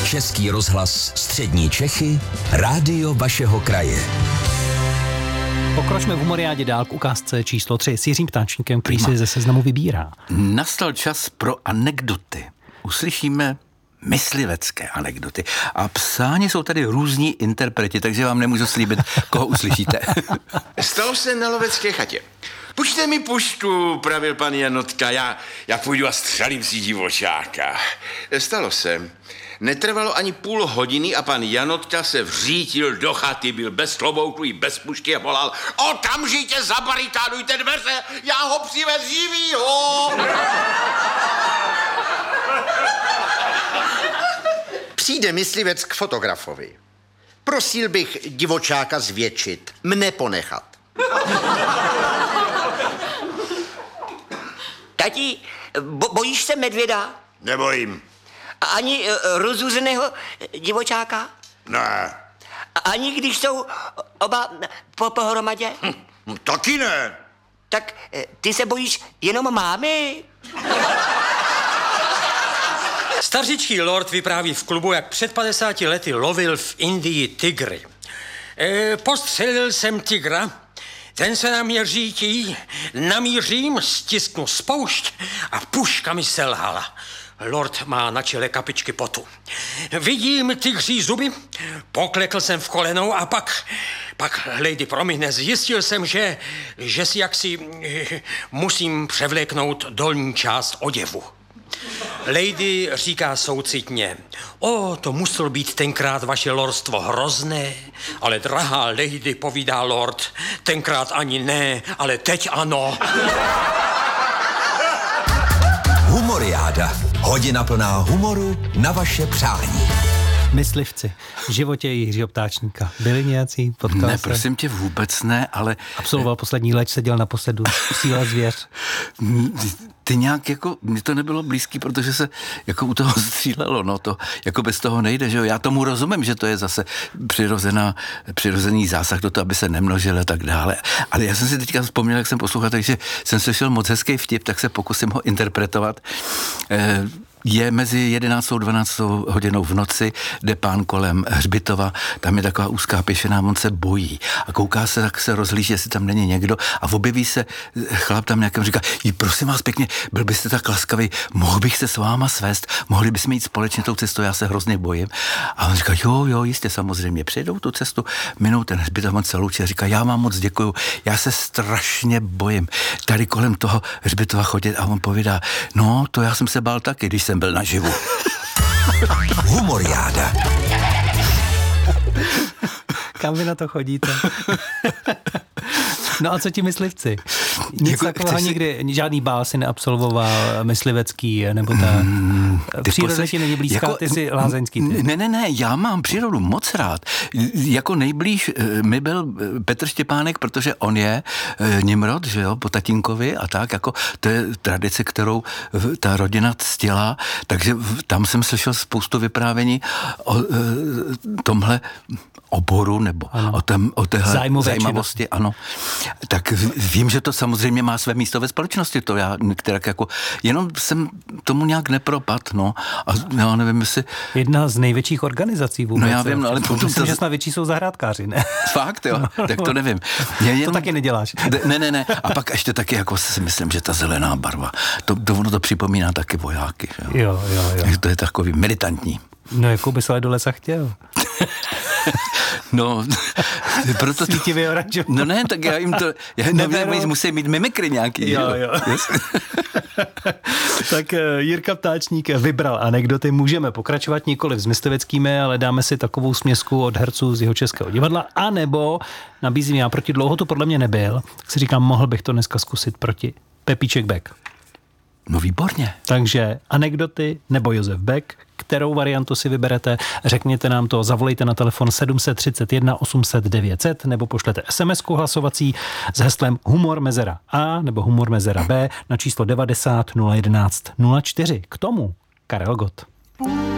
Český rozhlas Střední Čechy, rádio vašeho kraje. Pokročme v humoriádě dál k ukázce číslo 3 s Jiřím Ptáčníkem, který si ze seznamu vybírá. Nastal čas pro anekdoty. Uslyšíme myslivecké anekdoty. A psáni jsou tady různí interpreti, takže vám nemůžu slíbit, koho uslyšíte. Stalo se na lovecké chatě. Pušte mi pušku, pravil pan Janotka, já půjdu a střelím si divočáka. Stalo se. Netrvalo ani půl hodiny a pan Janotka se vřítil do chaty, byl bez klobouku i bez pušky a volal: okamžitě zabarikádujte dveře, já ho přivez živýho! Přijde myslivec k fotografovi. Prosil bych divočáka zvětšit, mne ponechat. Tati, bojíš se medvěda? Nebojím. Ani rozuzeného divočáka? Ne. Ani když jsou oba pohromadě? Taky ne. Tak ty se bojíš jenom mámy? Stařičký lord vypráví v klubu, jak před 50 lety lovil v Indii tygry. Postřelil jsem tygra, ten se na mě řítí, namířím, stisknu spoušť a puška mi selhala. Lord má na čele kapičky potu. Vidím tygří zuby, poklekl jsem v kolenou a pak lady promine, zjistil jsem, že si jaksi musím převléknout dolní část oděvu. Lady říká soucitně: to muselo být tenkrát vaše lordstvo hrozné, ale drahá lady, povídá lord, tenkrát ani ne, ale teď ano. Humoriáda. Hodina plná humoru na vaše přání. Myslivci v životě Jiřího Ptáčníka. Byli nějací? Potkal Ne, se? prosím tě, vůbec ne, ale... Absolvoval poslední leč, seděl naposledy Síla zvěř. Ty nějak jako, mně to nebylo blízký, protože se jako u toho střílelo, no to jako bez toho nejde, že jo. Já tomu rozumím, že to je zase přirozený zásah do toho, aby se nemnožil a tak dále. Ale já jsem si teďka vzpomněl, jak jsem poslouchal, takže jsem slyšel moc hezký vtip, tak se pokusím ho interpretovat. Je mezi 11. a 12. hodinou v noci, jde pán kolem hřbitova, tam je taková úzká pěšina, on se bojí a kouká se, tak se rozhlíží, jestli tam není někdo a objeví se chlap tam nějakým, říká: prosím vás pěkně, byl byste tak laskavý, mohl bych se s váma svést, mohli bychom jít společně tou cestou, já se hrozně bojím. A on říká: jo, jistě, samozřejmě, přijedou tu cestu, minou ten hřbitov, on se loučí a říká: já vám moc děkuju, já se strašně bojím tady kolem toho hřbitova chodit. A on povídá: no, to já jsem se bál taky, když jsem byl naživu. Humoriáda. Kam vy na to chodíte? No a co ti myslivci? Nic takového nikdy, žádný bál si neabsolvoval, myslivecký, nebo ta příroda ti není blízká, ty jsi lázeňský. Ne, já mám přírodu moc rád. Jako nejblíž mi byl Petr Štěpánek, protože on je Nimrod, že jo, po tatínkovi a tak, jako to je tradice, kterou ta rodina ctila, takže tam jsem slyšel spoustu vyprávění o tomhle oboru, nebo o téhle zajímavosti, ano. Tak vím, že to samozřejmě má své místo ve společnosti, to já některak jako, jenom jsem tomu nějak nepropad, no, a já nevím, jestli... Jedna z největších organizací vůbec. No já vím, ale potom... Myslím, že snad větší jsou zahrádkáři, ne? Fakt, jo, tak to nevím. To taky neděláš. Ne. A pak ještě taky jako si myslím, že ta zelená barva, ono to připomíná taky vojáky, Jo. To je takový militantní. No, jakou bys ale do lesa chtěl? No, proto to... Svítivě oranžový. No ne, tak já jim to... musí mít mimikry nějaký. Jo. Tak Jirka Ptáčník vybral anekdoty. Můžeme pokračovat nikoli s mysliveckými, ale dáme si takovou směsku od herců z Jihočeského divadla, anebo nabízím já proti, dlouho to podle mě nebyl, tak si říkám, mohl bych to dneska zkusit proti Pepíček Beck. No výborně. Takže anekdoty nebo Josef Beck, kterou variantu si vyberete, řekněte nám to, zavolejte na telefon 731 800 900 nebo pošlete SMS-ku hlasovací s heslem Humor Mezera A nebo Humor Mezera B na číslo 90 011 04. K tomu Karel Gott.